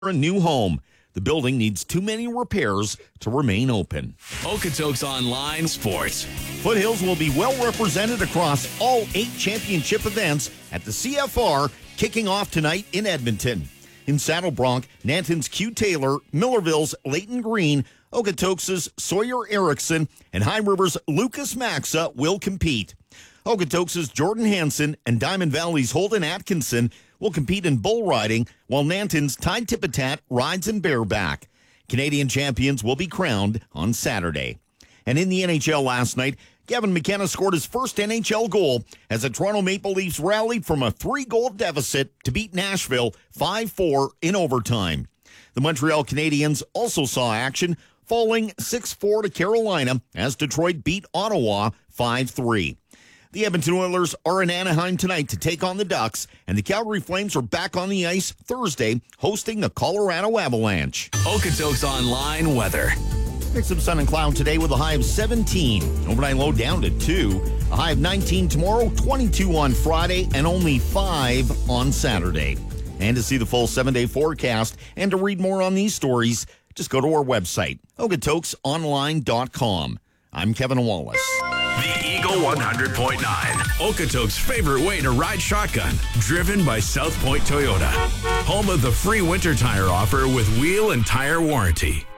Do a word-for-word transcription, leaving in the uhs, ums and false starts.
a new home. The building needs too many repairs to remain open. Okotoks Online Sports. Foothills will be well represented across all eight championship events at the C F R, kicking off tonight in Edmonton. In Saddlebronk, Nanton's Q Taylor, Millerville's Leighton Green, Okotoks' Sawyer Erickson, and High River's Lucas Maxa will compete. Okotoks' Jordan Hansen and Diamond Valley's Holden Atkinson will compete in bull riding, while Nanton's Ty Tipitat rides in bareback. Canadian champions will be crowned on Saturday. And in the N H L last night, Gavin McKenna scored his first N H L goal as the Toronto Maple Leafs rallied from a three-goal deficit to beat Nashville five four in overtime. The Montreal Canadiens also saw action, falling six four to Carolina as Detroit beat Ottawa five three. The Edmonton Oilers are in Anaheim tonight to take on the Ducks, and the Calgary Flames are back on the ice Thursday, hosting the Colorado Avalanche. Okotoks Online weather. Mix of sun and cloud today with a high of seventeen. Overnight low down to two. A high of nineteen tomorrow, twenty-two on Friday, and only five on Saturday. And to see the full seven-day forecast and to read more on these stories, just go to our website, okotoks online dot com. I'm Kevin Wallace. The Eagle one hundred point nine. Okotoks' favorite way to ride shotgun. Driven by South Point Toyota. Home of the free winter tire offer with wheel and tire warranty.